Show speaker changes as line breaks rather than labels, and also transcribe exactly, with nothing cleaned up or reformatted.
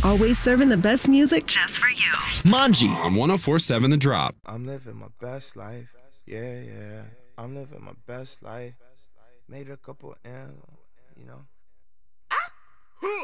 Always serving the best music just for you.
Manji
on one oh four point seven The Drop.
I'm living my best life. Yeah, yeah. I'm living my best life. Made a couple M's, you know.